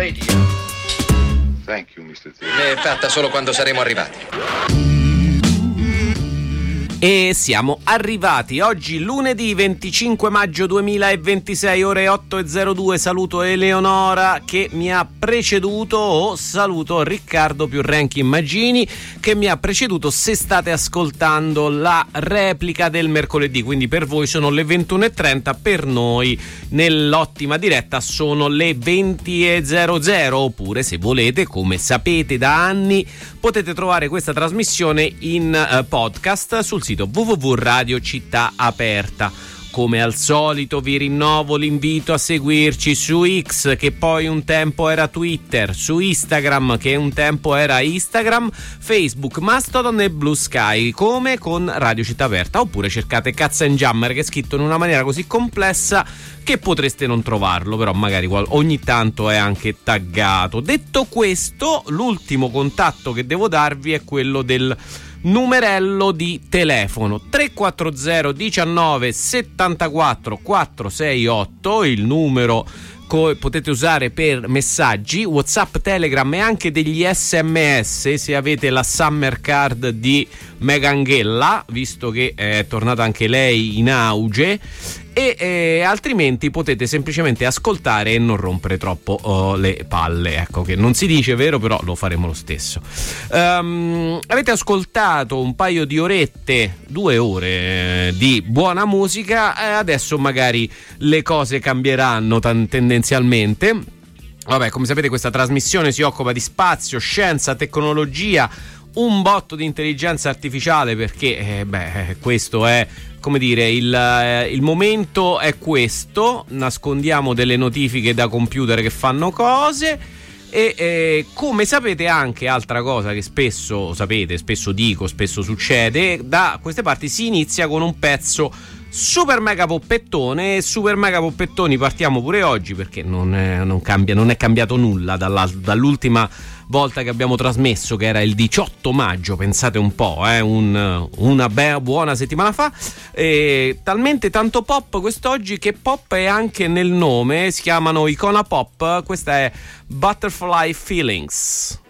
radio. Thank you, Mr. T. È fatta solo quando saremo arrivati. E siamo arrivati oggi lunedì 25 maggio 2026, ore 8:02. Saluto Eleonora che mi ha preceduto, o saluto Riccardo più Renchi Immagini che mi ha preceduto se state ascoltando la replica del mercoledì, quindi per voi sono le 21:30, per noi nell'ottima diretta sono le 20:00, oppure se volete, come sapete da anni, potete trovare questa trasmissione in podcast sul sito www.radio Città Aperta. Come al solito vi rinnovo l'invito a seguirci su X, che poi un tempo era Twitter, su Instagram, che un tempo era Instagram, Facebook, Mastodon e Blue Sky, come con Radio Città Aperta, oppure cercate Cazzo and Jammer, che è scritto in una maniera così complessa che potreste non trovarlo, però magari ogni tanto è anche taggato. Detto questo, l'ultimo contatto che devo darvi è quello del numerello di telefono 340 19 74 468, il numero potete usare per messaggi, WhatsApp, Telegram e anche degli SMS se avete la Summer Card di Meganghella, visto che è tornata anche lei in auge, e altrimenti potete semplicemente ascoltare e non rompere troppo le palle, ecco, che non si dice, vero, però lo faremo lo stesso. Avete ascoltato un paio di orette, 2 ore di buona musica, adesso magari le cose cambieranno tendenzialmente. Vabbè, come sapete questa trasmissione si occupa di spazio, scienza, tecnologia, un botto di intelligenza artificiale, perché questo è, come dire, il momento è questo, nascondiamo delle notifiche da computer che fanno cose e come sapete anche, altra cosa che spesso sapete, spesso dico, spesso succede, da queste parti si inizia con un pezzo super mega poppettone, e super mega poppettoni partiamo pure oggi, perché non è cambiato nulla dall'ultima volta che abbiamo trasmesso, che era il 18 maggio, pensate un po', una buona settimana fa. Talmente tanto pop quest'oggi che pop è anche nel nome, si chiamano Icona Pop. Questa è Butterfly Feelings.